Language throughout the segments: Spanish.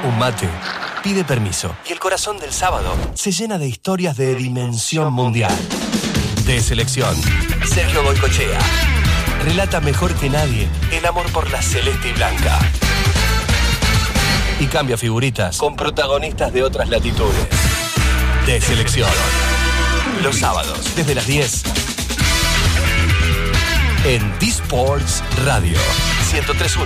un mate, pide permiso y el corazón del sábado se llena de historias de dimensión mundial. De selección, Sergio Goycochea relata mejor que nadie el amor por la celeste y blanca. Y cambia figuritas con protagonistas de otras latitudes. De selección. Los sábados, desde las 10. En D-Sports Radio 103.1.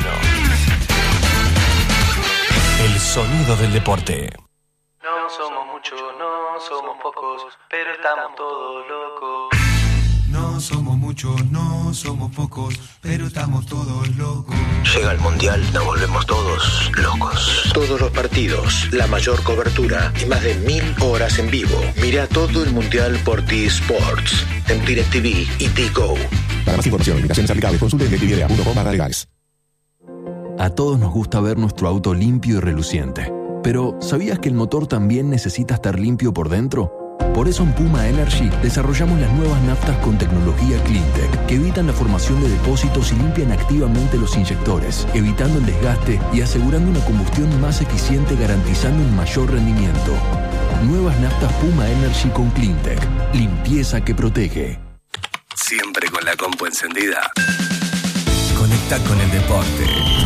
El sonido del deporte. No somos muchos, no somos pocos, pero estamos todos locos. No somos muchos, no somos pocos, pero estamos todos locos. Llega el Mundial, nos volvemos todos locos. Todos los partidos, la mayor cobertura y más de 1000 horas en vivo. Mira todo el Mundial por T-Sports, en DirecTV y T-Go. Para más información, limitaciones aplicables, consulte en DirecTV.com/legales. A todos nos gusta ver nuestro auto limpio y reluciente. Pero, ¿sabías que el motor también necesita estar limpio por dentro? Por eso en Puma Energy desarrollamos las nuevas naftas con tecnología CleanTech que evitan la formación de depósitos y limpian activamente los inyectores, evitando el desgaste y asegurando una combustión más eficiente, garantizando un mayor rendimiento. Nuevas naftas Puma Energy con CleanTech. Limpieza que protege. Siempre con la compu encendida. Conecta con el deporte.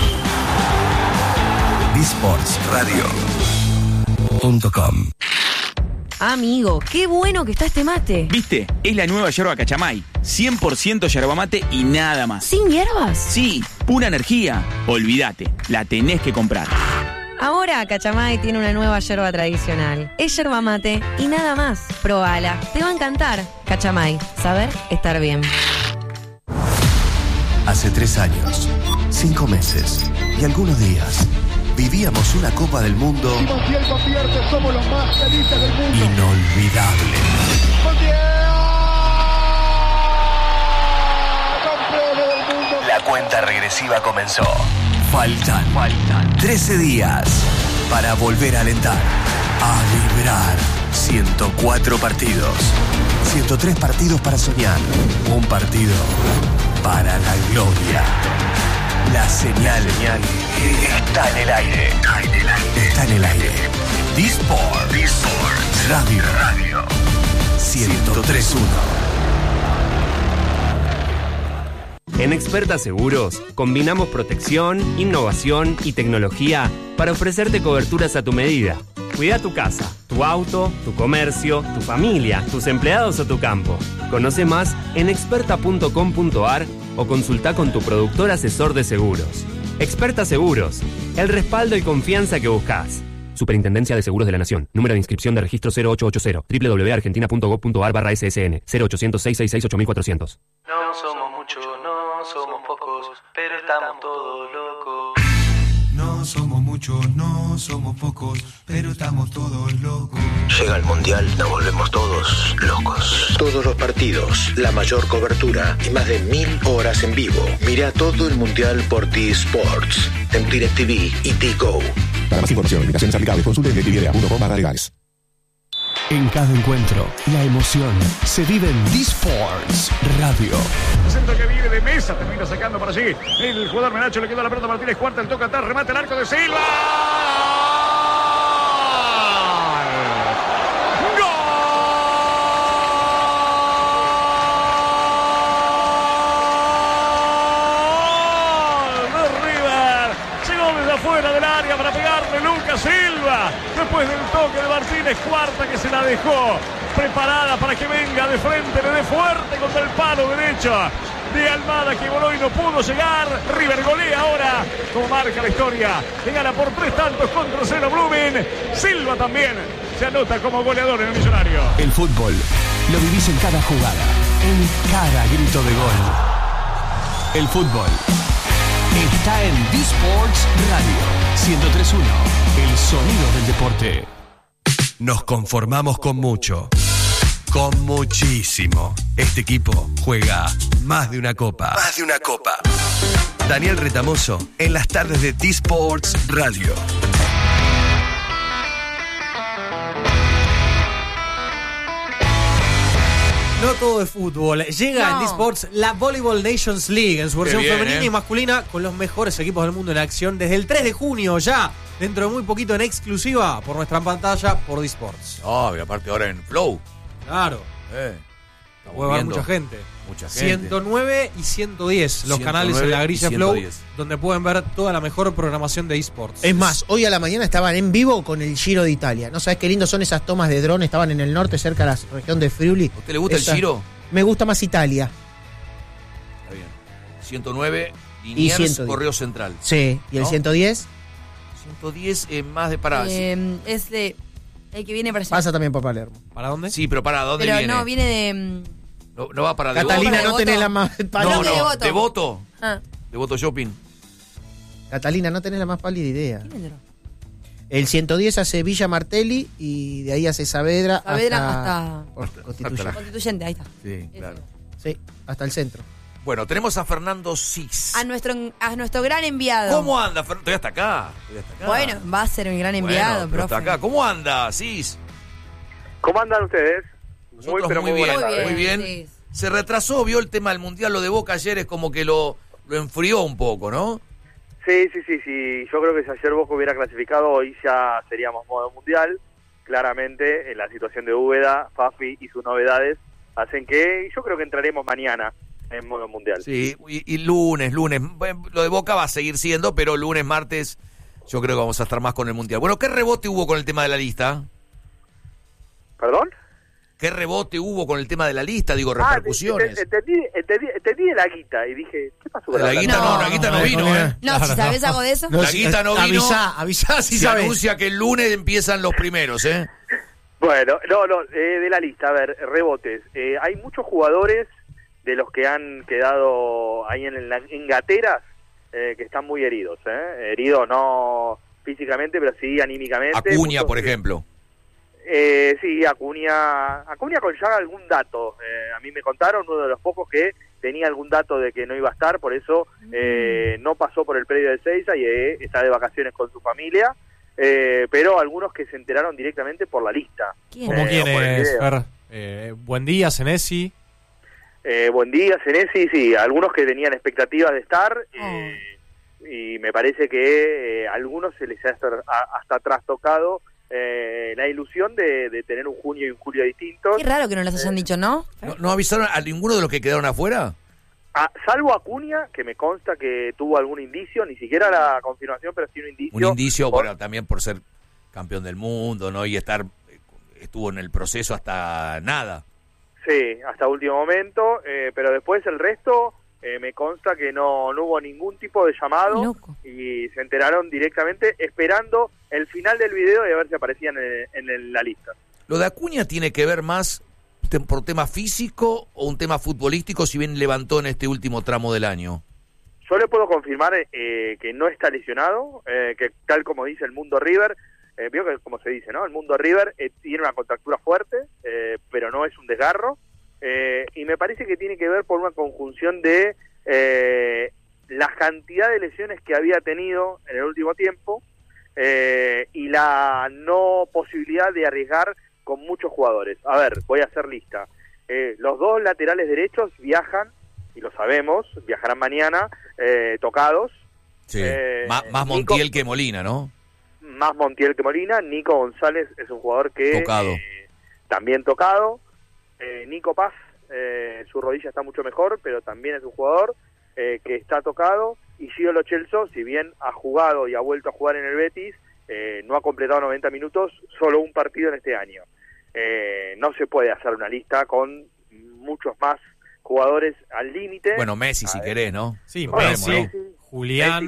DSportsradio.com. Amigo, qué bueno que está este mate. ¿Viste? Es la nueva yerba Cachamay. 100% yerba mate y nada más. ¿Sin hierbas? Sí, pura energía. Olvídate, la tenés que comprar. Ahora Cachamay tiene una nueva yerba tradicional. Es yerba mate y nada más. Probala, te va a encantar. Cachamay, saber estar bien. Hace 3 años, 5 meses y algunos días vivíamos una Copa del Mundo inolvidable. La cuenta regresiva comenzó. Faltan 13 días para volver a alentar, a vibrar. 104 partidos, 103 partidos para soñar, un partido para la gloria. La señal está en el aire. Está en el aire. D-Sports Radio 103.1. En Experta Seguros combinamos protección, innovación y tecnología para ofrecerte coberturas a tu medida. Cuida tu casa, tu auto, tu comercio, tu familia, tus empleados o tu campo. Conoce más en experta.com.ar o consulta con tu productor asesor de seguros. Experta Seguros, el respaldo y confianza que buscas. Superintendencia de Seguros de la Nación. Número de inscripción de registro 0880. www.argentina.gov.ar/SSN 0800-666-8400. No somos muchos, no somos pocos, pero estamos todos locos. No somos muchos, no somos pocos, pero estamos todos locos. Llega el Mundial, nos volvemos todos locos. Todos los partidos, la mayor cobertura y más de 1000 horas en vivo. Mira todo el Mundial por T-Sports, en DirecTV y T-Go. Para más información, limitaciones aplicables, consulte en DirecTV.com/legales. En cada encuentro, la emoción se vive en D-Sports Radio. El centro que viene de Mesa, termina sacando para allí. El jugador Menacho le quedó la pelota a Martínez Cuarta, el toca atrás, remate el arco de Silva. Fuera del área para pegarle Lucas Silva después del toque de Martínez Cuarta, que se la dejó preparada para que venga de frente, le dé fuerte contra el palo derecho de Almada, que voló y no pudo llegar. River golea ahora, como marca la historia, le gana por 3-0 Blooming. Silva también se anota como goleador en el Millonario. El fútbol lo vivís en cada jugada, en cada grito de gol. El fútbol está en D-Sports Radio 103.1, el sonido del deporte. Nos conformamos con mucho, con muchísimo. Este equipo juega más de una copa. Más de una copa. Daniel Retamoso en las tardes de D-Sports Radio. No todo es fútbol. Llega en eSports la Volleyball Nations League en su versión femenina y masculina con los mejores equipos del mundo en acción desde el 3 de junio ya. Dentro de muy poquito en exclusiva por nuestra pantalla por eSports. Pero aparte ahora en Flow. Claro. Puede haber mucha gente. 109 y 110 los canales en la grilla Flow, donde pueden ver toda la mejor programación de eSports. Es más, hoy a la mañana estaban en vivo con el Giro de Italia. ¿No sabes qué lindo son esas tomas de dron? Estaban en el norte, cerca de la región de Friuli. ¿A usted le gusta el Giro? Me gusta más Italia. Está bien. 109, Liniers, Correo Central. Sí, ¿y el 110? 110 es más de paradas. Es de... El que viene para allá. Pasa también por Palermo. ¿Para dónde? Sí, pero ¿para dónde viene? No, viene de... No va para Devoto. Catalina, no tenés la más... No, Devoto. Devoto Shopping. Catalina, no tenés la más pálida idea. El 110 hace Villa Martelli y de ahí hace Saavedra hasta Constituyente, ahí está. Sí, claro. Sí, hasta el centro. Bueno, tenemos a Fernando Cis. A nuestro gran enviado. ¿Cómo anda, Fernando? Estoy hasta acá. Bueno, va a ser un gran enviado, pero profe. hasta acá. ¿Cómo anda, Cis? ¿Cómo andan ustedes? Nosotros muy bien. Sí. Se retrasó, vio el tema del Mundial, lo de Boca ayer es como que lo enfrió un poco, ¿no? Sí. Yo creo que si ayer Boca hubiera clasificado, hoy ya seríamos modo mundial. Claramente, en la situación de Úbeda, Fafi y sus novedades hacen que yo creo que entraremos mañana en modo mundial. Sí, y lunes. Lo de Boca va a seguir siendo, pero lunes, martes, yo creo que vamos a estar más con el Mundial. Bueno, ¿qué rebote hubo con el tema de la lista? ¿Perdón? ¿Qué rebote hubo con el tema de la lista? Digo, repercusiones. Entendí de la guita y dije, ¿qué pasó con la guita? La guita no vino, ¿eh? No, si sabés algo de eso. La guita no vino. Avisá si se sabés. Anuncia que el lunes empiezan los primeros, ¿eh? Bueno, de la lista, a ver, rebotes. Hay muchos jugadores de los que han quedado ahí en gateras que están muy heridos, ¿eh? Heridos no físicamente, pero sí anímicamente. Acuña, por ejemplo. Sí, Acuña con ya algún dato. A mí me contaron, uno de los pocos que tenía algún dato de que no iba a estar, por eso no pasó por el predio de Seiza y está de vacaciones con su familia. Pero algunos que se enteraron directamente por la lista. ¿Cómo quién es, Fer? Buen día, Senesi. Buen día, Senesi, sí. Algunos que tenían expectativas de estar y me parece que a algunos se les ha hasta trastocado la ilusión de tener un junio y un julio distintos. Qué raro que no les hayan dicho, ¿no? ¿No avisaron a ninguno de los que quedaron afuera? Salvo Acuña, que me consta que tuvo algún indicio, ni siquiera la confirmación, pero sí un indicio. Un indicio, bueno, también por ser campeón del mundo, ¿no? Y estuvo en el proceso hasta nada. Sí, hasta último momento, pero después el resto me consta que no hubo ningún tipo de llamado y se enteraron directamente esperando el final del video y a ver si aparecían en la lista. ¿Lo de Acuña tiene que ver más por tema físico o un tema futbolístico, si bien levantó en este último tramo del año? Yo le puedo confirmar que no está lesionado, que tal como dice el Mundo River, veo que como se dice, ¿no? El Mundo River tiene una contractura fuerte, pero no es un desgarro, y me parece que tiene que ver por una conjunción de la cantidad de lesiones que había tenido en el último tiempo y la no posibilidad de arriesgar con muchos jugadores. A ver, voy a hacer lista. Los dos laterales derechos viajan, y lo sabemos, viajarán mañana, tocados. Sí, más Montiel que Molina, ¿no? Más Montiel que Molina. Nico González es un jugador que... también tocado. Nico Paz, su rodilla está mucho mejor, pero también es un jugador que está tocado. Y Gio Lo Celso, si bien ha jugado y ha vuelto a jugar en el Betis, no ha completado 90 minutos, solo un partido en este año. No se puede hacer una lista con muchos más jugadores al límite. Bueno, Messi si querés, ¿no? Sí, Messi, Julián,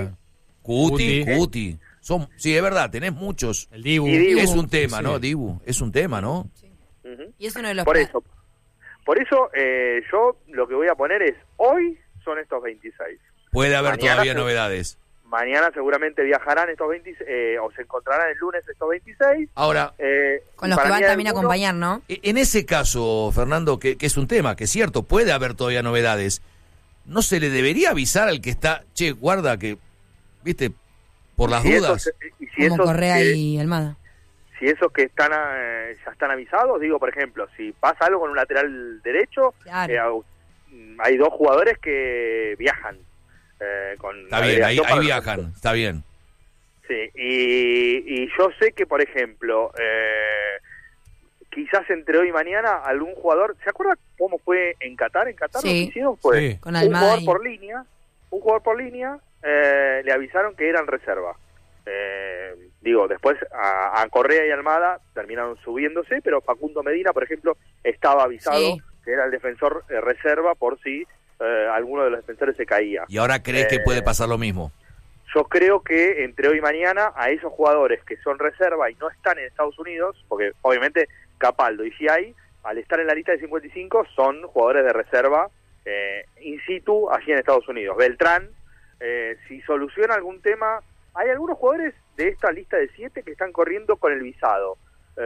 Cuti. Sí, es verdad, tenés muchos. El Dibu. Es un tema, ¿no? Dibu, es un tema, ¿no? Sí. Y es uno de los... Por eso yo lo que voy a poner es, hoy son estos 26. Puede haber todavía novedades. Mañana seguramente viajarán estos 26, o se encontrarán el lunes estos 26. Ahora, con los que van también a acompañar, ¿no? En ese caso, Fernando, que es un tema, que es cierto, puede haber todavía novedades. ¿No se le debería avisar al que está, che, guarda que, viste, por las dudas? Como Correa y Almada. si esos que están ya están avisados, digo, por ejemplo, si pasa algo con un lateral derecho, hay 2 jugadores que viajan. Está bien, ahí viajan, está bien. Sí, y yo sé que, por ejemplo, quizás entre hoy y mañana algún jugador, ¿se acuerda cómo fue en Qatar? En Qatar lo que hicieron fue con un jugador por línea, le avisaron que eran reserva. Después a Correa y Almada terminaron subiéndose, pero Facundo Medina, por ejemplo, estaba avisado que era el defensor reserva por si alguno de los defensores se caía. ¿Y ahora crees que puede pasar lo mismo? Yo creo que entre hoy y mañana a esos jugadores que son reserva y no están en Estados Unidos, porque obviamente Capaldo y Giai, al estar en la lista de 55, son jugadores de reserva in situ allí en Estados Unidos. Beltrán, si soluciona algún tema, hay algunos jugadores de esta lista de 7 que están corriendo con el visado.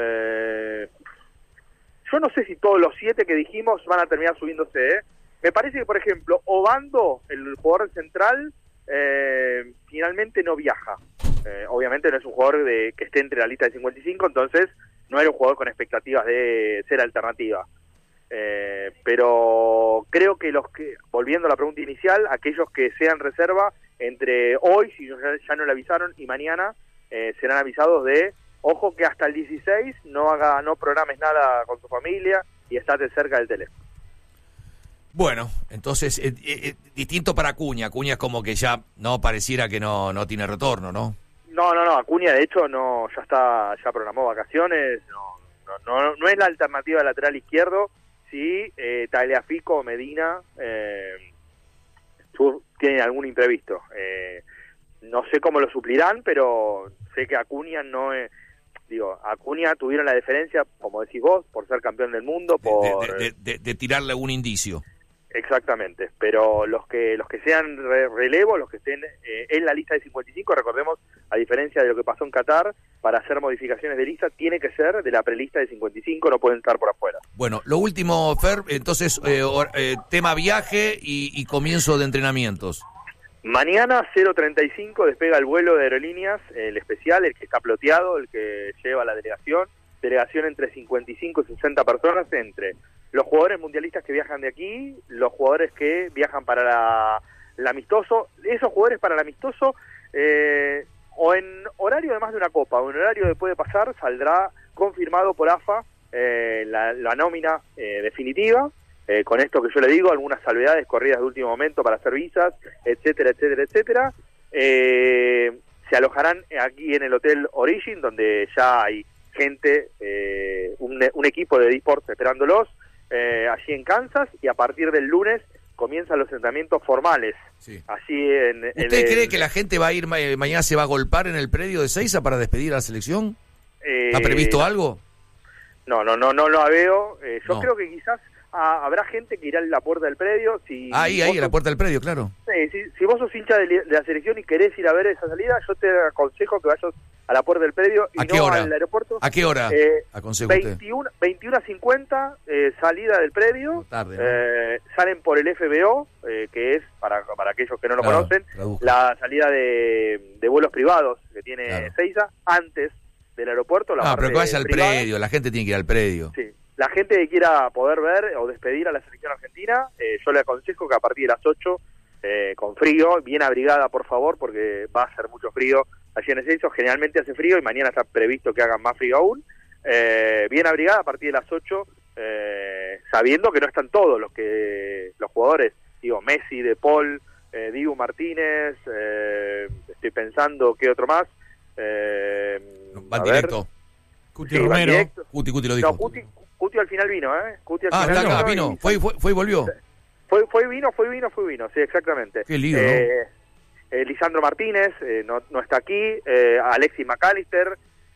Yo no sé si todos los 7 que dijimos van a terminar subiéndose. Me parece que, por ejemplo, Obando, el jugador central, finalmente no viaja. Obviamente no es un jugador que esté entre la lista de 55, entonces no era un jugador con expectativas de ser alternativa. Pero creo que volviendo a la pregunta inicial, aquellos que sean reserva, entre hoy, si ya no le avisaron, y mañana, serán avisados de, ojo que hasta el 16 no programes nada con tu familia y estate cerca del teléfono. Bueno, entonces, distinto para Acuña. Acuña es como que ya no pareciera que no tiene retorno, ¿no? No, Acuña de hecho ya programó vacaciones, no es la alternativa de lateral izquierdo. Sí, Tagliafico o Medina tienen algún imprevisto. No sé cómo lo suplirán, pero sé que Acuña no es... Acuña tuvieron la diferencia, como decís vos, por ser campeón del mundo, de tirarle algún indicio. Exactamente, pero los que sean relevo, los que estén en la lista de 55, recordemos, a diferencia de lo que pasó en Qatar, para hacer modificaciones de lista, tiene que ser de la prelista de 55, no pueden estar por afuera. Bueno, lo último, Fer, entonces, tema viaje y comienzo de entrenamientos. Mañana 0:35 despega el vuelo de aerolíneas, el especial, el que está ploteado, el que lleva la delegación entre 55 y 60 personas, entre los jugadores mundialistas que viajan de aquí, los jugadores que viajan para el amistoso. Esos jugadores para el amistoso, o en horario de más de una copa, o en horario después de pasar, saldrá confirmado por AFA la nómina definitiva. Con esto que yo le digo, algunas salvedades, corridas de último momento para hacer visas, etcétera, etcétera, etcétera. Se alojarán aquí en el Hotel Origin, donde ya hay gente, un equipo de eSports esperándolos, allí en Kansas, y a partir del lunes comienzan los entrenamientos formales. Sí. Allí ¿Usted cree que la gente va a ir, mañana se va a golpar en el predio de Seiza para despedir a la selección? ¿Está previsto algo? No la veo. Yo creo que quizás habrá gente que irá a la puerta del predio. Ahí, a la puerta del predio, claro. Si vos sos hincha de la selección y querés ir a ver esa salida, yo te aconsejo que vayas a la puerta del predio y no al aeropuerto. ¿A qué hora aconsejo 21:50, salida del predio. Tarde, ¿no? Salen por el FBO, que es, para aquellos que no lo conocen, la salida de vuelos privados que tiene Seiza, antes del aeropuerto. Pero que vaya al predio, la gente tiene que ir al predio. Sí. La gente que quiera poder ver o despedir a la selección argentina, yo le aconsejo que a partir de las 8, con frío, bien abrigada por favor, porque va a hacer mucho frío allí en Ezeiza. Generalmente hace frío y mañana está previsto que haga más frío aún. Bien abrigada a partir de las 8, sabiendo que no están todos los jugadores, Messi, De Paul, Dibu Martínez, estoy pensando qué otro más. Va directo. Cuti Romero. Cuti lo dijo. No, Cuti al final vino, Cuti al final está acá, vino. Fue y volvió. Fue vino, sí, exactamente. Qué lío, ¿no? Lisandro Martínez no está aquí, Alexis McAllister,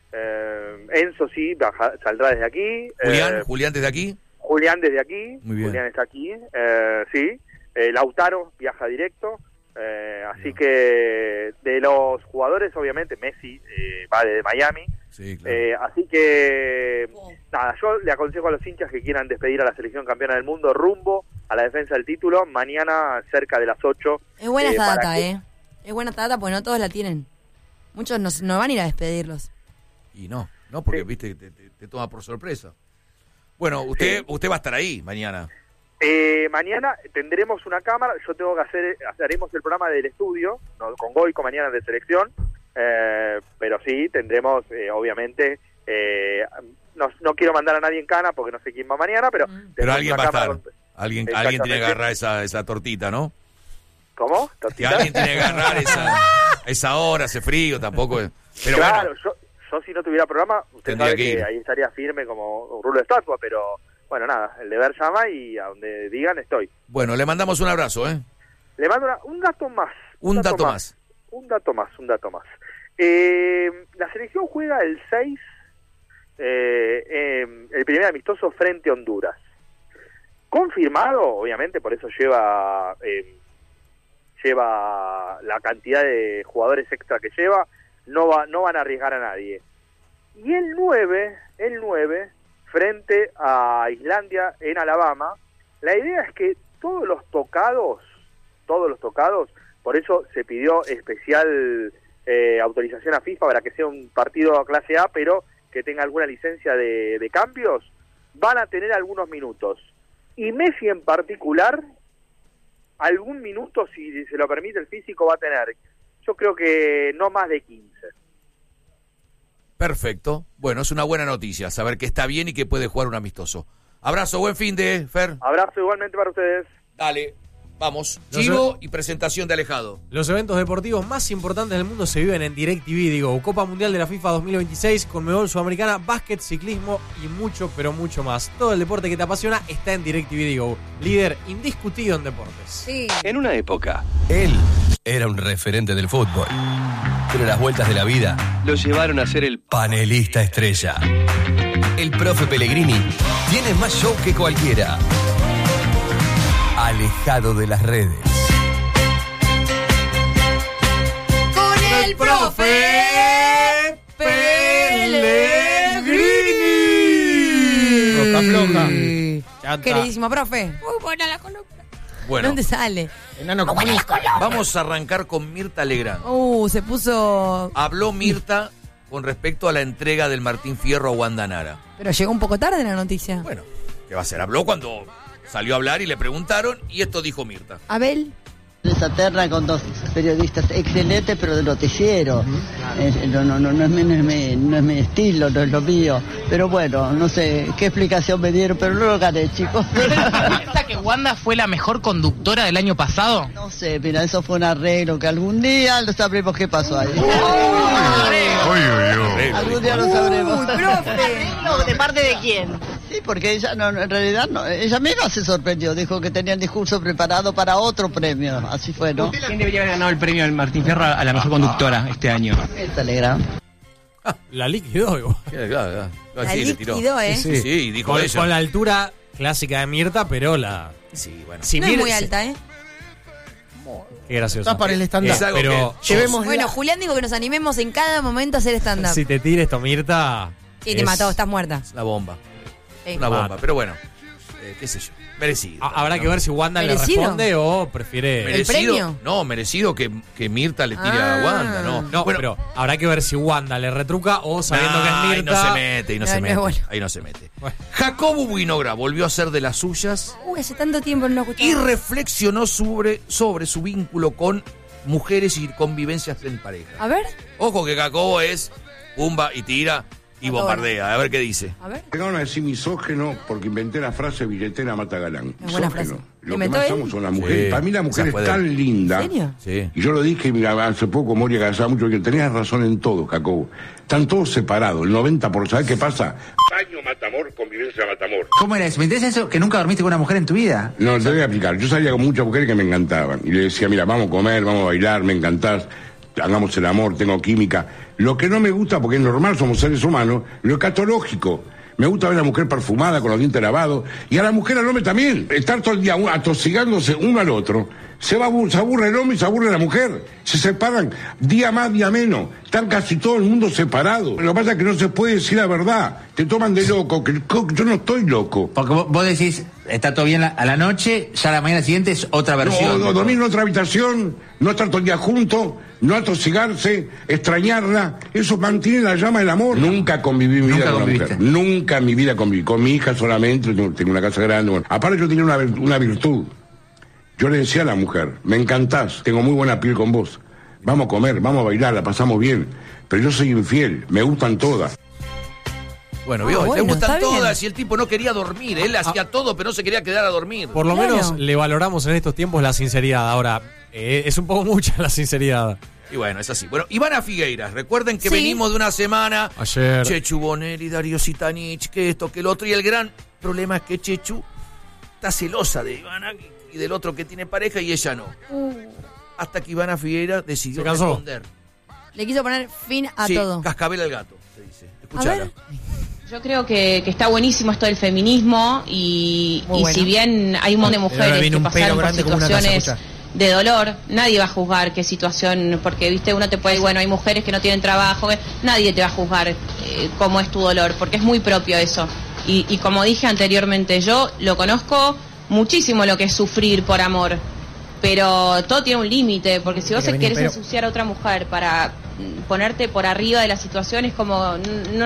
Enzo sí, saldrá desde aquí. ¿Julián desde aquí? Julián desde aquí, muy bien. Julián está aquí, sí. Lautaro viaja directo, así que de los jugadores, obviamente, Messi va desde Miami. Sí, claro. Así que nada, yo le aconsejo a los hinchas que quieran despedir a la selección campeona del mundo rumbo a la defensa del título mañana cerca de las 8. Es buena esta data, Es buena esta data porque no todos la tienen. Muchos no van a ir a despedirlos. Y no ¿no? Porque, viste, te toma por sorpresa. Bueno, usted va a estar ahí mañana. Mañana tendremos una cámara, haremos el programa del estudio, ¿no? Con Goico mañana de selección, pero sí, tendremos, obviamente, no quiero mandar a nadie en cana porque no sé quién va mañana, pero alguien va a estar. Alguien tiene que agarrar esa tortita, ¿no? ¿Cómo? ¿Tortita? Que alguien tiene que agarrar esa hora, hace frío, tampoco. Pero claro, bueno. yo si no tuviera programa, usted tendría sabe que ir. ahí estaría firme como un rulo de estatua, pero bueno, nada, el deber llama y a donde digan estoy. Bueno, le mandamos un abrazo, ¿eh? Le mando un dato más. Un dato más. La selección juega el 6, el primer amistoso frente a Honduras. Confirmado, obviamente, por eso lleva la cantidad de jugadores extra que lleva, no van a arriesgar a nadie. Y el 9, frente a Islandia en Alabama, la idea es que todos los tocados, por eso se pidió especial autorización a FIFA para que sea un partido a clase A, pero que tenga alguna licencia de cambios, van a tener algunos minutos. Y Messi en particular, algún minuto, si se lo permite el físico, va a tener. Yo creo que no más de 15. Perfecto. Bueno, es una buena noticia, saber que está bien y que puede jugar un amistoso. Abrazo, buen fin de, Fer. Abrazo igualmente para ustedes. Dale, vamos. Chivo y presentación de Alejado. Los eventos deportivos más importantes del mundo se viven en DirecTV, digo. Copa Mundial de la FIFA 2026, Conmebol Sudamericana, básquet, ciclismo y mucho, pero mucho más. Todo el deporte que te apasiona está en DirecTV, digo. Líder indiscutido en deportes. Sí. En una época, él era un referente del fútbol. Pero las vueltas de la vida lo llevaron a ser el panelista estrella. El profe Pellegrini tiene más show que cualquiera. Alejado de las redes. Con el profe Pellegrini. Floja. Queridísimo profe. Muy buena la columna. Bueno, ¿Dónde sale? Enano comunista. vamos a arrancar con Mirta Legrand. Se puso... Habló Mirta con respecto a la entrega del Martín Fierro a Wanda Nara. Pero llegó un poco tarde la noticia. Bueno, ¿qué va a hacer? Habló cuando salió a hablar y le preguntaron, y esto dijo Mirta. Abel. Esa terna con dos periodistas excelentes, pero de noticiero. No es mi estilo, no es lo mío. Pero bueno, no sé qué explicación me dieron, pero no lo gané, chicos. ¿Piensa que Wanda fue la mejor conductora del año pasado? No sé, mira, eso fue un arreglo que algún día lo sabremos qué pasó ahí. Algún día lo sabremos. ¿Arreglo de parte de quién? Sí, porque ella en realidad ella misma se sorprendió, dijo que tenía el discurso preparado para otro premio, así fue, ¿no? ¿Quién debería haber ganado el premio al Martín Fierro a la mejor conductora este año? Mirta Legrand. La liquidó, igual. Claro. La Sí, liquidó, ¿eh? Sí, dijo con, ella. con la altura clásica de Mirta, pero la... Sí, bueno. Si No es muy alta, ¿eh? Qué gracioso. Está para el stand-up. Pero Bueno, Julián dijo que nos animemos en cada momento a hacer stand-up. si te tira esto, Mirta... Y te mató, estás muerta. Es una bomba. Sí. Una bomba, pero bueno, qué sé yo. Merecido. Habrá que ver si Wanda ¿Merecido? le responde o prefiere... ¿Merecido? premio? No, merecido que Mirta le tire a Wanda, no. No, Bueno, pero habrá que ver si Wanda le retruca o sabiendo que es ahí Mirta... no se mete, bueno. Ahí no se mete. Jacobo Buinogra volvió a ser de las suyas Hace tanto tiempo no escuchaba. y reflexionó sobre su vínculo con mujeres y convivencias en pareja. A ver. Ojo que Jacobo es pumba y tira y Está bombardea. A ver qué dice. A ver. Llegaron a decir misógeno porque inventé la frase billetera mata galán. Es buena Misógeno. frase. Lo que ¿Inventó más él? somos son las mujeres. Sí, Para mí la mujer esa es fue de tan él. linda. ¿En serio? Sí. Y yo lo dije, mira, hace poco Moria Casaba mucho que tenías razón en todo, Jacobo. Están todos separados, el 90%. ¿Sabes qué pasa? Baño mata amor, convivencia mata amor. ¿Cómo era eso? ¿Me interesa eso? ¿Que nunca dormiste con una mujer en tu vida? No, te voy a explicar. Yo salía con muchas mujeres que me encantaban. Y le decía, mira, vamos a comer, vamos a bailar, me encantás. Hagamos el amor, tengo química. Lo que no me gusta, porque es normal, somos seres humanos, lo escatológico. Me gusta ver a la mujer perfumada, con los dientes lavados. Y a la mujer, al hombre también. Estar todo el día atosigándose uno al otro. Se aburre el hombre y se aburre la mujer. Se separan día más, día menos. Están casi todo el mundo separado. Lo que pasa es que no se puede decir la verdad. Te toman de loco. Que yo no estoy loco. Porque vos decís, está todo bien a la noche, ya la mañana siguiente es otra versión. No, dormir en otra habitación, no estar todo el día juntos, no atosigarse, extrañarla, eso mantiene la llama del amor. Nunca conviví en mi vida con una mujer. Nunca en mi vida conviví. Con mi hija solamente, tengo una casa grande. Bueno. Aparte yo tenía una virtud. Yo le decía a la mujer, me encantás, tengo muy buena piel con vos. Vamos a comer, vamos a bailar, la pasamos bien. Pero yo soy infiel, me gustan todas. Bueno, vio, le gustan todas y el tipo no quería dormir. Él hacía todo, pero no se quería quedar a dormir. Por lo menos le valoramos en estos tiempos la sinceridad. Ahora, es un poco mucha la sinceridad. Y bueno, es así. Bueno, Ivana Figueiras, recuerden que venimos de una semana. Ayer. Chechu Bonelli, Darío Sitanich, que esto, que el otro. Y el gran problema es que Chechu está celosa de Ivana y del otro que tiene pareja y ella no. Hasta que Ivana Figueiras decidió responder. Le quiso poner fin a todo. Cascabel al gato, se dice. Escuchala. Yo creo que está buenísimo esto del feminismo y si bien hay un montón de mujeres que pasaron por situaciones de dolor, nadie va a juzgar qué situación, porque viste uno te puede, bueno, hay mujeres que no tienen trabajo, nadie te va a juzgar cómo es tu dolor, porque es muy propio eso. Y como dije anteriormente, yo lo conozco muchísimo lo que es sufrir por amor, pero todo tiene un límite, porque si vos querés ensuciar a otra mujer para ponerte por arriba de la situación, es como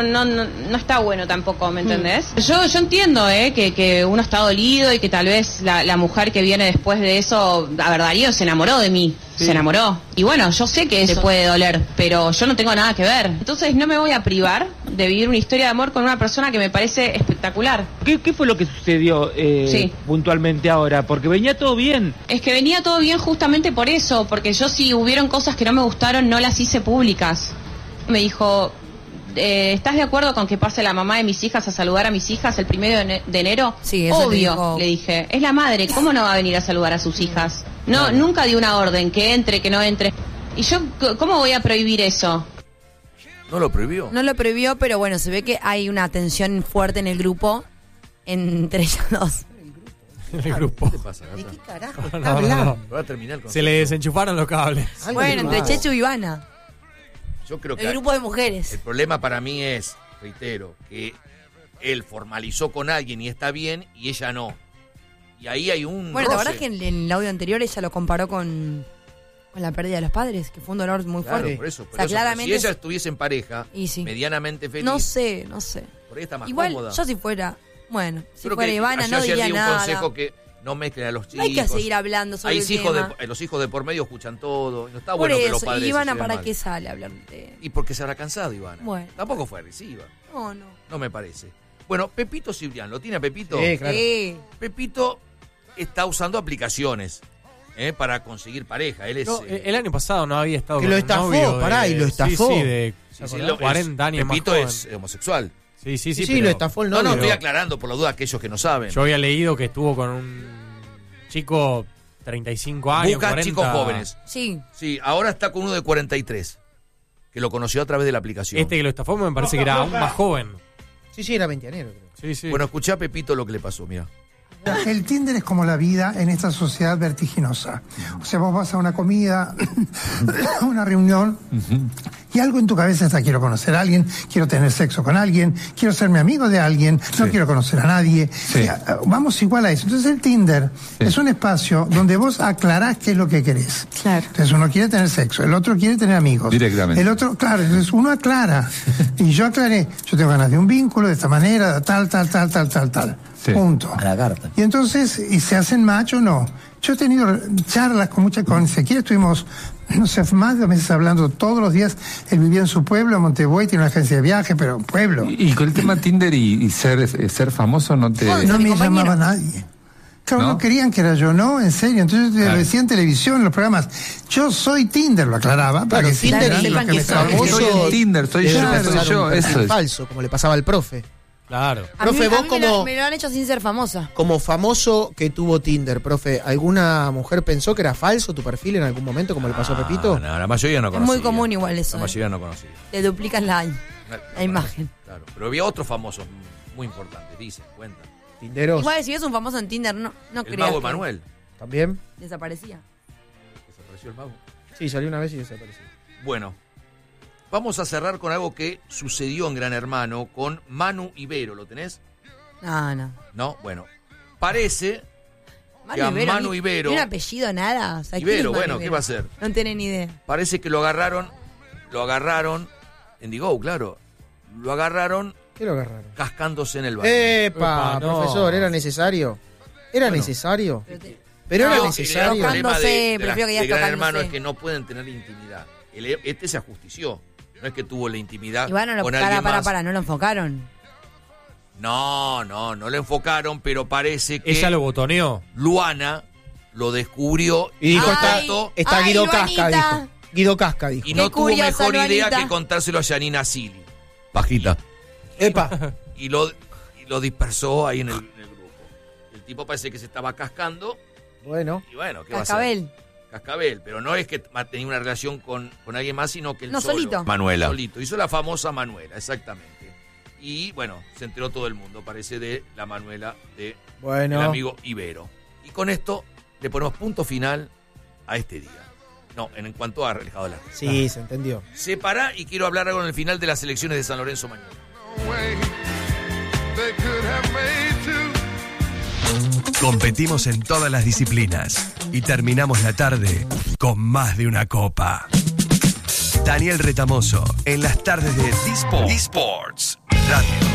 no está bueno tampoco, ¿me entendés? Yo entiendo que uno está dolido y que tal vez la mujer que viene después de eso, a ver, Darío se enamoró de mí, se enamoró, y bueno, yo sé que eso puede doler, pero yo no tengo nada que ver, entonces no me voy a privar de vivir una historia de amor con una persona que me parece espectacular. ¿Qué fue lo que sucedió puntualmente ahora? Porque venía todo bien. Es que venía todo bien justamente por eso, porque yo si hubieron cosas que no me gustaron no las hice públicas. Me dijo, ¿estás de acuerdo con que pase la mamá de mis hijas a saludar a mis hijas el 1 de enero? Sí, eso obvio, le dije. Es la madre, ¿cómo no va a venir a saludar a sus hijas? No, nunca di una orden, que entre, que no entre. Y yo, ¿cómo voy a prohibir eso? ¿No lo prohibió? No lo prohibió, pero bueno, se ve que hay una tensión fuerte en el grupo entre ellos dos. El grupo. ¿Qué te pasa, Gata? ¿De qué carajo está hablando? Va a terminar con se le desenchufaron los cables. Bueno, entre Chechu y Ivana. Yo creo que el grupo de mujeres. El problema para mí es, reitero, que él formalizó con alguien y está bien y ella no. Y ahí hay un Bueno, la verdad es que en el audio anterior ella lo comparó con la pérdida de los padres, que fue un dolor muy fuerte. Por eso, claramente si ella estuviese en pareja, medianamente feliz. No sé. Por ahí está más igual, cómoda. Yo si fuera, bueno, si creo fuera Ivana no diría un nada. Consejo que no mezclen a los chicos. No hay que seguir hablando sobre el tema. Los hijos de por medio escuchan todo. No está por bueno eso, que los padres Ivana, se ¿para mal. qué sale a hablar de...? Y porque se habrá cansado, Ivana. Bueno. Tampoco fue agresiva. No. No me parece. Bueno, Pepito Cibrián, ¿lo tiene a Pepito? Sí, claro. Sí. Pepito está usando aplicaciones para conseguir pareja. Él es, el año pasado no había estado que con lo un estafó, novio y lo estafó. Sí, de 40 años Pepito más es homosexual. Sí, pero lo estafó el novio. No, estoy aclarando por la duda aquellos que no saben. Yo había leído que estuvo con un chico 35 años, Busca 40. chicos jóvenes. Sí. Sí, ahora está con uno de 43, que lo conoció a través de la aplicación. Este que lo estafó me parece que era aún más joven. Sí, era veinteañero, creo. Sí. Bueno, escuchá a Pepito lo que le pasó, mira. El Tinder es como la vida en esta sociedad vertiginosa. O sea, vos vas a una comida, a una reunión, y algo en tu cabeza está: quiero conocer a alguien, quiero tener sexo con alguien, quiero serme amigo de alguien, no quiero conocer a nadie. Vamos igual a eso. Entonces el Tinder es un espacio donde vos aclarás qué es lo que querés. Claro. Entonces uno quiere tener sexo, el otro quiere tener amigos. Directamente. El otro, claro, entonces uno aclara. Y yo aclaré, yo tengo ganas de un vínculo de esta manera, tal. Punto. A la carta. Y entonces, ¿y se hacen match o no? Yo he tenido charlas con Ezequiel, estuvimos, no sé, más de 2 meses hablando todos los días. Él vivía en su pueblo, en Montevideo, tiene una agencia de viaje, pero un pueblo. Y con el tema Tinder y ser famoso no te... No me llamaba nadie. Claro, no querían que era yo, ¿no? En serio. Entonces yo decía en televisión, en los programas, yo soy Tinder, lo aclaraba. Para que Tinder sepan que soy el Tinder, soy yo, eso es falso, como le pasaba al profe. Claro. Profe, vos como... Me lo han hecho sin ser famosa. Como famoso que tuvo Tinder, profe, ¿alguna mujer pensó que era falso tu perfil en algún momento, como le pasó a Pepito? No, la mayoría no Es conocía. muy común igual eso. La mayoría no conocía. Te duplican la imagen. Claro, pero había otros famosos muy importantes, dicen, cuentan. Tinderos. Igual si ves un famoso en Tinder, no El creas mago que Emanuel. ¿También? desaparecía. ¿Desapareció el mago? Sí, salió una vez y desapareció. Bueno, vamos a cerrar con algo que sucedió en Gran Hermano con Manu Ibero, ¿lo tenés? No. No, bueno, parece que a Manu Ibero. ¿Tiene un apellido nada? O sea, Ibero, bueno, ¿qué va a hacer? No tiene ni idea. Parece que lo agarraron en Digo, claro. Lo agarraron. ¿Qué lo agarraron? Cascándose en el baño. ¡Epa! Profesor, ¿era necesario? ¿Era necesario? Pero era necesario. El problema de Gran Hermano es que no pueden tener intimidad. Este se ajustició. No es que tuvo la intimidad con alguien más. ¿No lo enfocaron? No lo enfocaron, pero parece que... Ella lo botoneó. Luana lo descubrió y dijo, está Guido Casca, dijo. Guido Casca, dijo. Y no tuvo mejor idea que contárselo a Yanina Sili. Pajita. ¡Epa! Y lo dispersó ahí en el grupo. El tipo parece que se estaba cascando. Bueno. Y bueno, ¿qué va a hacer? Cascabel, pero no es que tenía una relación con alguien más, sino que él solo. Solito. Manuela. Solito. Hizo la famosa Manuela, exactamente. Y bueno, se enteró todo el mundo, parece, de la Manuela de el amigo Ibero. Y con esto le ponemos punto final a este día. No, en cuanto a Alejado de la... Sí, se entendió. Se para y quiero hablar algo en el final de las elecciones de San Lorenzo mañana. Competimos en todas las disciplinas y terminamos la tarde con más de una copa. Daniel Retamoso en las tardes de D-Sports Radio.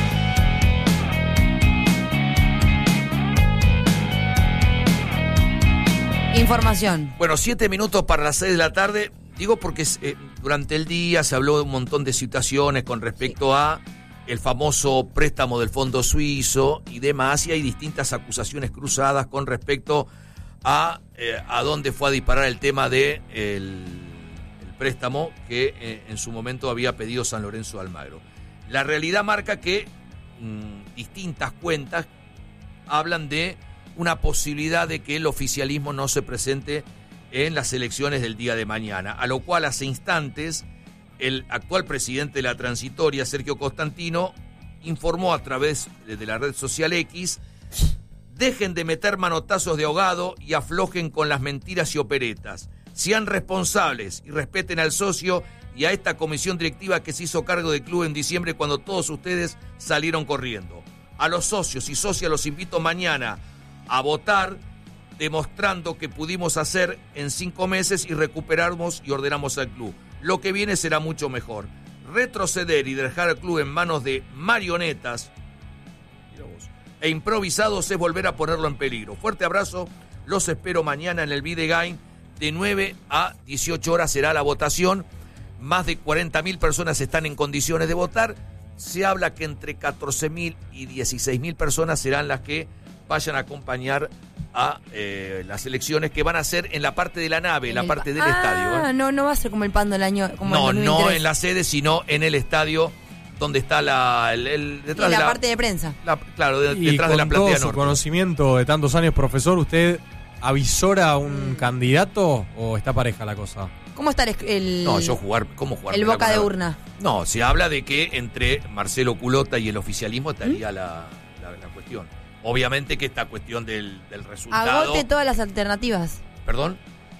Información. Bueno, 7 minutos para las 6 de la tarde. Digo porque durante el día se habló de un montón de situaciones con respecto a el famoso préstamo del Fondo Suizo y demás, y hay distintas acusaciones cruzadas con respecto a dónde fue a disparar el tema de el préstamo que en su momento había pedido San Lorenzo de Almagro. La realidad marca que distintas cuentas hablan de una posibilidad de que el oficialismo no se presente en las elecciones del día de mañana, a lo cual hace instantes el actual presidente de la transitoria, Sergio Costantino, informó a través de la red social X: dejen de meter manotazos de ahogado y aflojen con las mentiras y operetas. Sean responsables y respeten al socio y a esta comisión directiva que se hizo cargo del club en diciembre cuando todos ustedes salieron corriendo. A los socios y socias los invito mañana a votar, demostrando que pudimos hacer en 5 meses y recuperamos y ordenamos al club. Lo que viene será mucho mejor. Retroceder y dejar al club en manos de marionetas e improvisados es volver a ponerlo en peligro. Fuerte abrazo, los espero mañana en el Videgain. De 9 a 18 horas será la votación. Más de 40.000 personas están en condiciones de votar. Se habla que entre 14.000 y 16.000 personas serán las que vayan a acompañar a las elecciones que van a ser en la parte de la nave, en la parte del estadio. No va a ser como el PAN del año. No en la sede, sino en el estadio donde está detrás de la parte de prensa. Claro, detrás de la platea norte. Con su conocimiento de tantos años, profesor, ¿usted avisora a un candidato o está pareja la cosa? ¿Cómo está el ¿cómo jugar? El boca de urna. No, se habla de que entre Marcelo Culota y el oficialismo estaría la cuestión. Obviamente que esta cuestión del resultado... Agote todas las alternativas. ¿Perdón?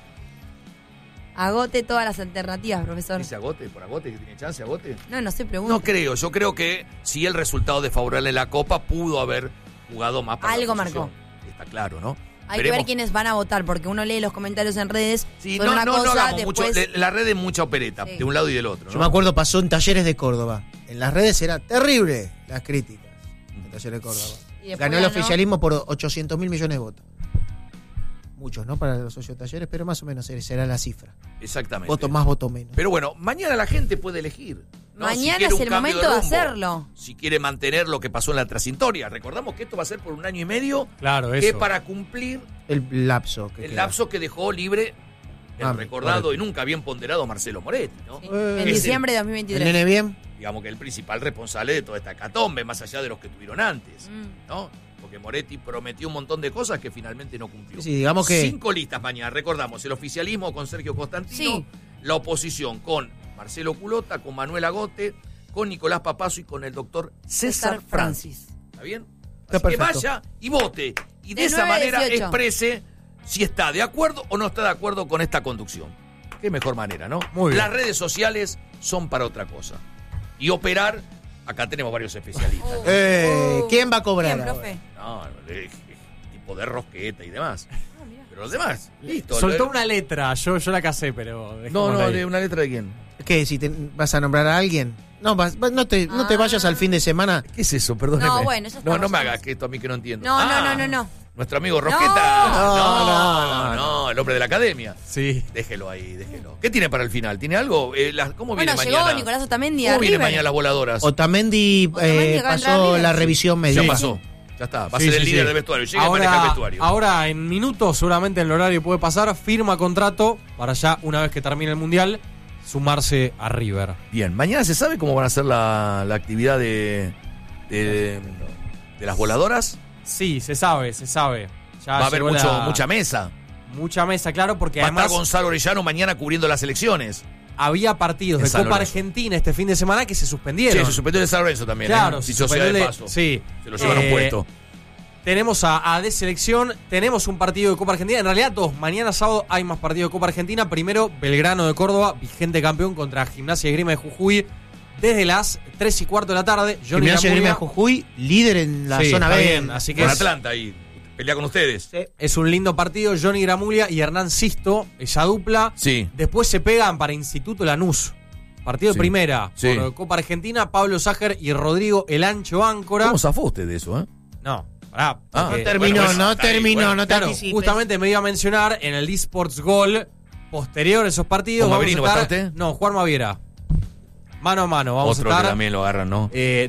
Agote todas las alternativas, profesor. ¿Dice agote? ¿Por agote? ¿Que tiene chance agote? No sé, pregunto. No creo. Yo creo que si el resultado desfavorable en la Copa pudo haber jugado más para algo la oposición. Marcó. Está claro, ¿no? Hay que ver quiénes van a votar, porque uno lee los comentarios en redes. Sí, no hagamos mucho. La red es mucha opereta, de un lado y del otro, ¿no? Yo me acuerdo, pasó en Talleres de Córdoba. En las redes era terrible las críticas en Talleres de Córdoba. Ganó el oficialismo por 800.000 millones de votos. Muchos, ¿no? Para los socios de Talleres, pero más o menos será la cifra. Exactamente. Voto más, voto menos. Pero bueno, mañana la gente puede elegir, ¿no? Mañana es el momento de hacerlo. Si quiere mantener lo que pasó en la transitoria. Recordamos que esto va a ser por 1 año y medio. Claro, que eso. Para cumplir el lapso que dejó libre el recordado y nunca bien ponderado Marcelo Moretti, ¿no? Sí. En diciembre de 2023. ¿El nene bien? Digamos que el principal responsable de toda esta hecatombe, más allá de los que tuvieron antes, ¿no? Porque Moretti prometió un montón de cosas que finalmente no cumplió. Sí, digamos que 5 listas mañana, recordamos, el oficialismo con Sergio Costantino, la oposición con Marcelo Culota, con Manuel Agote, con Nicolás Papazo y con el doctor César Francis. ¿Está bien? Así que vaya y vote. Y de esa manera exprese si está de acuerdo o no está de acuerdo con esta conducción. Qué mejor manera, ¿no? Muy bien. Las redes sociales son para otra cosa. Y operar, acá tenemos varios especialistas. ¿Quién va a cobrar? ¿Quién, profe? No, poder Rosqueta y demás. Pero los demás, listo. Soltó una letra, yo la casé, pero... No, ¿una letra de quién? ¿Qué? Si vas a nombrar a alguien. No te vayas al fin de semana. ¿Qué es eso? Perdóneme. No, bueno, eso no me hagas que esto a mí que no entiendo. No. Nuestro amigo Rosqueta. No, el hombre de la academia. Sí. Déjelo ahí. ¿Qué tiene para el final? ¿Tiene algo? ¿Cómo viene mañana? Llegó Nicolás Otamendi. ¿Cómo viene mañana las voladoras? Otamendi pasó la revisión médica. Ya pasó. Ya está, va a ser el líder del vestuario. Llega a manejar el vestuario. Ahora, en minutos, seguramente en el horario puede pasar, firma contrato para ya, una vez que termine el Mundial, sumarse a River. Bien, mañana se sabe cómo van a ser la actividad de las voladoras. Sí, se sabe. Ya va a haber mucha mesa. Mucha mesa, claro, porque va además... a estar Gonzalo Orellano mañana cubriendo las elecciones. Había partidos de Copa Argentina este fin de semana que se suspendieron. Sí, se suspendió el San Lorenzo también. Claro, dicho sea de paso. Sí. Se lo llevaron puesto. Tenemos a de selección, tenemos un partido de Copa Argentina, en realidad 2. Mañana sábado hay más partidos de Copa Argentina. Primero, Belgrano de Córdoba, vigente campeón contra Gimnasia y Esgrima de Jujuy, desde las 3:15 de la tarde. Gimnasia y Esgrima de Jujuy, líder en la zona B. Bien, así que con Atlanta ahí. Pelea con ustedes. Sí. Es un lindo partido. Johnny Gramulia y Hernán Sisto, esa dupla. Sí. Después se pegan para Instituto Lanús. Partido de primera. Por Copa Argentina, Pablo Ságer y Rodrigo El Ancho Áncora. ¿Cómo zafó usted de eso, No, pará. No terminó, no te claro, anticipes. justamente me iba a mencionar en el eSports Goal posterior a esos partidos. ¿Con Maverino va a estar usted? No, Juan Maviera. Mano a mano. Vamos Otro a estar. Que también lo agarran, ¿no? De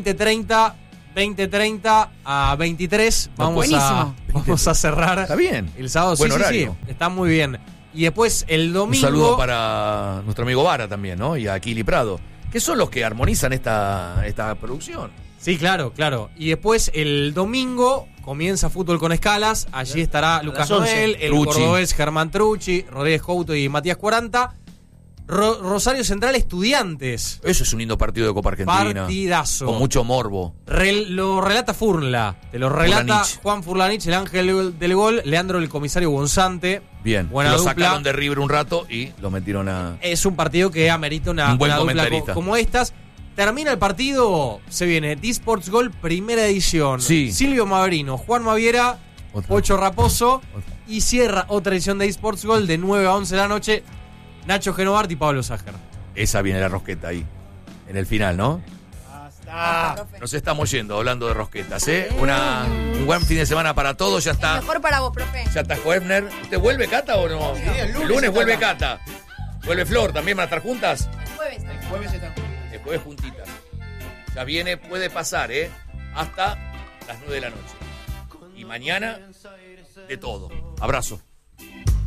20:30 a 23 vamos a cerrar. Está bien. El sábado. Buen Sí, horario. está muy bien. Y después el domingo... Un saludo para nuestro amigo Vara también, ¿no? Y a Kili Prado, que son los que armonizan esta producción. Sí, claro. Y después el domingo comienza Fútbol con Escalas. Allí estará Lucas Noel, el cordobés Germán Trucci, Rodríguez Couto y Matías 40. Rosario Central Estudiantes. Eso es un lindo partido de Copa Argentina. Partidazo. Con mucho morbo. Lo relata Furla. Te lo relata Juan Furlanich, el ángel del gol. Leandro, el comisario Gonzante. Bien. Buena lo dupla. sacaron de River un rato y lo metieron a... Es un partido que amerita una buen dupla comentarista como estas. Termina el partido, se viene D-Sports Goal, primera edición. Sí. Silvio Maverino, Juan Maviera, Pocho Raposo. Y cierra otra edición de D-Sports Goal de 9 a 11 de la noche. Nacho Genovart y Pablo Ságer. Esa viene la rosqueta ahí, en el final, ¿no? Nos estamos yendo hablando de rosquetas, ¿eh? Un buen fin de semana para todos, ya está. Mejor para vos, profe. Ya está Hoefner. ¿Usted vuelve, Cata, o no? Sí, el lunes vuelve Cata. ¿Vuelve Flor? ¿También van a estar juntas? El jueves están. El jueves juntitas. Ya viene, puede pasar, ¿eh? Hasta las 9 de la noche. Y mañana, de todo. Abrazo.